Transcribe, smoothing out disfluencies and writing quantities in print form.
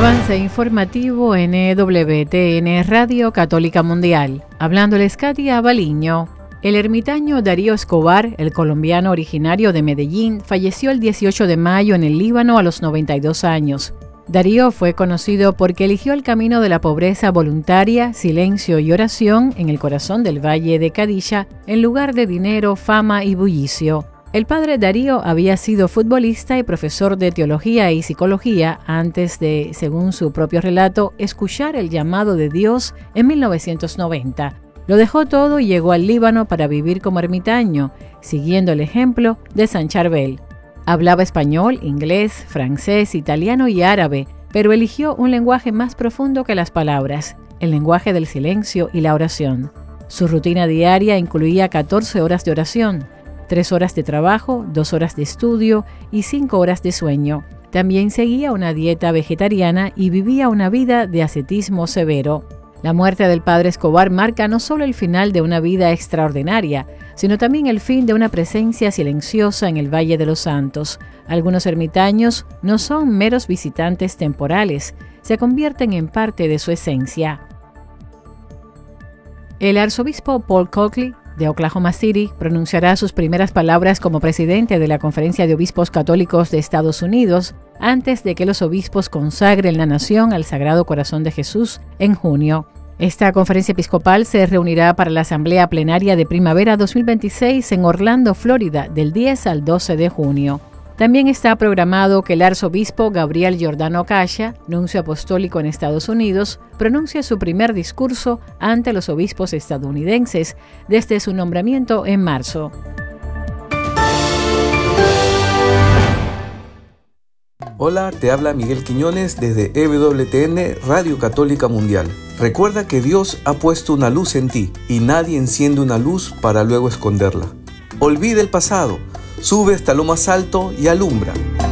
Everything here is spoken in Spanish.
Avance informativo en EWTN Radio Católica Mundial. Hablándoles Katia Baliño. El ermitaño Darío Escobar, el colombiano originario de Medellín, falleció el 18 de mayo en el Líbano a los 92 años. Darío fue conocido porque eligió el camino de la pobreza voluntaria, silencio y oración en el corazón del Valle de Cadilla, en lugar de dinero, fama y bullicio. El padre Darío había sido futbolista y profesor de teología y psicología antes de, según su propio relato, escuchar el llamado de Dios en 1990. Lo dejó todo y llegó al Líbano para vivir como ermitaño, siguiendo el ejemplo de San Charbel. Hablaba español, inglés, francés, italiano y árabe, pero eligió un lenguaje más profundo que las palabras, el lenguaje del silencio y la oración. Su rutina diaria incluía 14 horas de oración, 3 horas de trabajo, 2 horas de estudio y 5 horas de sueño. También seguía una dieta vegetariana y vivía una vida de ascetismo severo. La muerte del padre Escobar marca no solo el final de una vida extraordinaria, sino también el fin de una presencia silenciosa en el Valle de los Santos. Algunos ermitaños no son meros visitantes temporales, se convierten en parte de su esencia. El arzobispo Paul Coakley de Oklahoma City pronunciará sus primeras palabras como presidente de la Conferencia de Obispos Católicos de Estados Unidos antes de que los obispos consagren la nación al Sagrado Corazón de Jesús en junio. Esta conferencia episcopal se reunirá para la Asamblea Plenaria de Primavera 2026 en Orlando, Florida, del 10 al 12 de junio. También está programado que el arzobispo Gabriel Giordano Calla, nuncio apostólico en Estados Unidos, pronuncie su primer discurso ante los obispos estadounidenses desde su nombramiento en marzo. Hola, te habla Miguel Quiñones desde EWTN Radio Católica Mundial. Recuerda que Dios ha puesto una luz en ti y nadie enciende una luz para luego esconderla. Olvida el pasado, sube hasta lo más alto y alumbra.